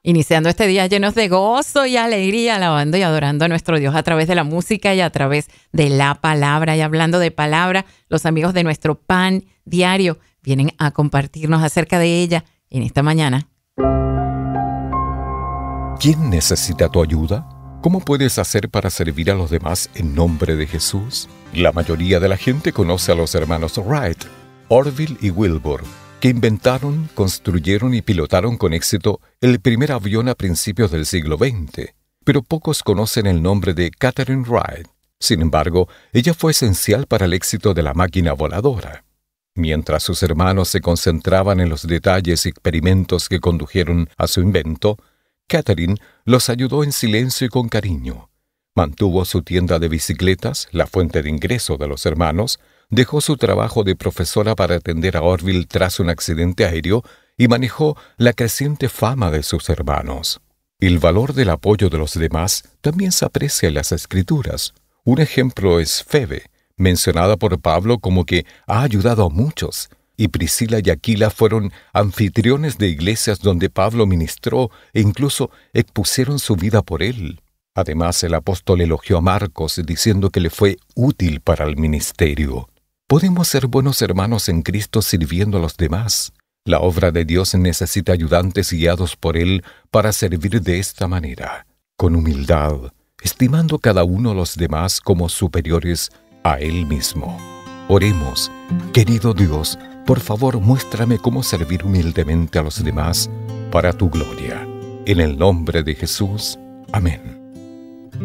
iniciando este día llenos de gozo y alegría, alabando y adorando a nuestro Dios a través de la música y a través de la palabra. Y hablando de palabra, los amigos de nuestro Pan Diario vienen a compartirnos acerca de ella en esta mañana. ¿Quién necesita tu ayuda? ¿Cómo puedes hacer para servir a los demás en nombre de Jesús? La mayoría de la gente conoce a los hermanos Wright, Orville y Wilbur, que inventaron, construyeron y pilotaron con éxito el primer avión a principios del siglo XX. Pero pocos conocen el nombre de Catherine Wright. Sin embargo, ella fue esencial para el éxito de la máquina voladora. Mientras sus hermanos se concentraban en los detalles y experimentos que condujeron a su invento, Catherine los ayudó en silencio y con cariño. Mantuvo su tienda de bicicletas, la fuente de ingreso de los hermanos, dejó su trabajo de profesora para atender a Orville tras un accidente aéreo y manejó la creciente fama de sus hermanos. El valor del apoyo de los demás también se aprecia en las Escrituras. Un ejemplo es Febe, mencionada por Pablo como que ha ayudado a muchos, y Priscila y Aquila fueron anfitriones de iglesias donde Pablo ministró e incluso expusieron su vida por él. Además, el apóstol elogió a Marcos diciendo que le fue útil para el ministerio. Podemos ser buenos hermanos en Cristo sirviendo a los demás. La obra de Dios necesita ayudantes guiados por Él para servir de esta manera, con humildad, estimando cada uno a los demás como superiores a Él mismo. Oremos. Querido Dios, por favor, muéstrame cómo servir humildemente a los demás para tu gloria. En el nombre de Jesús. Amén.